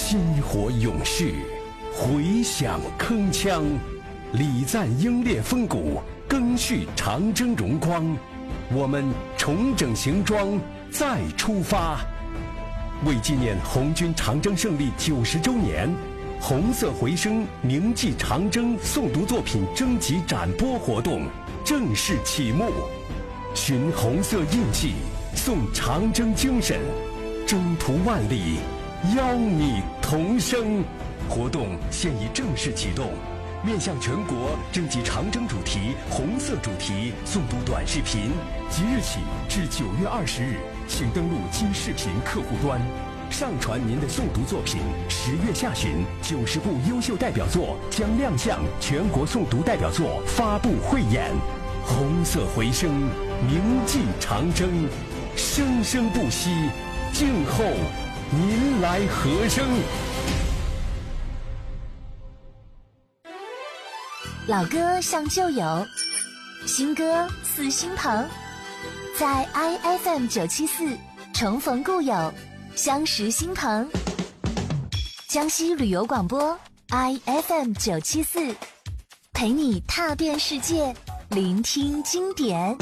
薪火勇士，回响铿锵，礼赞英烈风骨，赓续长征荣光。我们重整行装，再出发。为纪念红军长征胜利90周年，红色回声铭记长征诵读作品征集展播活动正式启幕。寻红色印记，颂长征精神，征途万里，邀你同声。活动现已正式启动，面向全国征集长征主题、红色主题诵读短视频。即日起至9月20日，请登录今视频客户端，上传您的诵读作品。10月下旬，90部优秀代表作将亮相全国诵读代表作发布汇演。红色回声，铭记长征，生生不息，静候您来和声。 老歌像旧友，新歌似新朋，在 IFM 974重逢故友，相识新朋。江西旅游广播 IFM 974，陪你踏遍世界，聆听经典。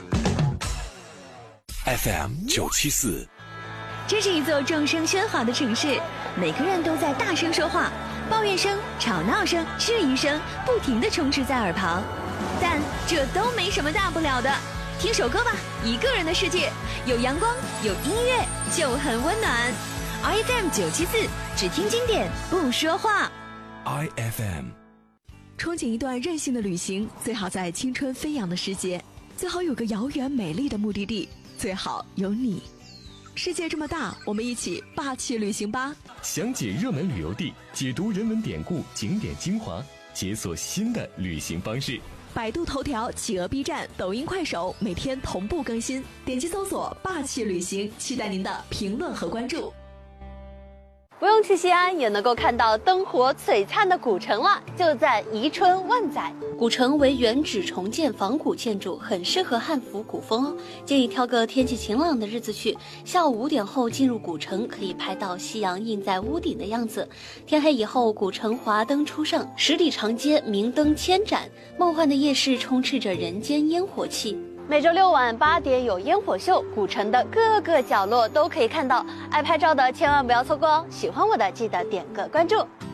FM 974， 这是一座众声喧哗的城市，每个人都在大声说话，抱怨声、吵闹声、质疑声不停地充斥在耳旁，但这都没什么大不了的。听首歌吧，一个人的世界，有阳光，有音乐，就很温暖。IFM 974，只听经典，不说话。 IFM。 憧憬一段任性的旅行，最好在青春飞扬的时节，最好有个遥远美丽的目的地，最好有你。世界这么大，我们一起霸气旅行吧！ 详解热门旅游地，解读人文典故、景点精华，解锁新的旅行方式。 百度头条、企鹅 B 站、抖音、快手每天同步更新，点击搜索“霸气旅行”，期待您的评论和关注。 不用去西安也能够看到灯火璀璨的古城了，就在宜春万载。古城为原址重建仿古建筑，很适合汉服古风哦。建议挑个天气晴朗的日子去，下午5点后进入古城，可以拍到夕阳映在屋顶的样子。天黑以后，古城华灯初上，10里长街明灯千盏，梦幻的夜市充斥着人间烟火气。每周6晚8点有烟火秀，古城的各个角落都可以看到。爱拍照的千万不要错过哦！喜欢我的记得点个关注。